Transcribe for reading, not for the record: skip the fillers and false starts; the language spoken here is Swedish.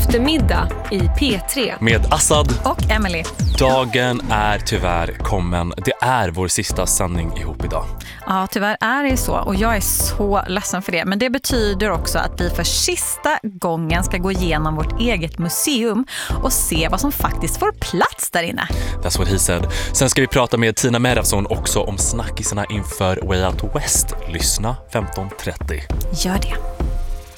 eftermiddag i P3 med Assad och Emily. Dagen är tyvärr kommen. Det är vår sista sändning ihop idag. Ja, tyvärr är det så och jag är så ledsen för det. Men det betyder också att vi för sista gången ska gå igenom vårt eget museum och se vad som faktiskt får plats där inne. That's what he said. Sen ska vi prata med Tina Merafsson också om snackisarna inför Way Out West. Lyssna 15:30. Gör det.